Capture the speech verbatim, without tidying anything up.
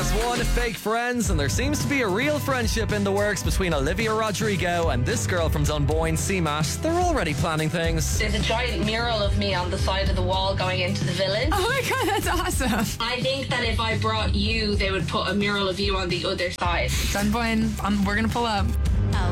has one, Fake Friends, and there seems to be a real friendship in the works between Olivia Rodrigo and this girl from Dunboyne, Seamat. They're already planning things. There's a giant mural of me on the side of the wall going into the village. Oh my god, that's awesome. I think that if I brought you, they would put a mural of you on the other side. Dunboyne, um, we're gonna pull up.